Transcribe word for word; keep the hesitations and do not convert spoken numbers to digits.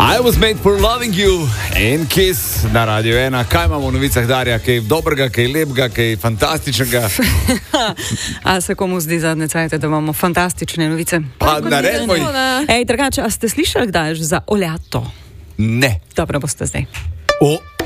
I was made for loving you in Kiss na Radio ena. Kaj imamo v novicah, Darja? Kaj dobrega, kaj lepega, kaj fantastičnega? A se komu zdi zadnje cajte, da imamo fantastične novice? Pa naredimo jih. Ej, drugače, a ste slišali kdaj za oljato? Ne. Dobro, boste zdaj. O.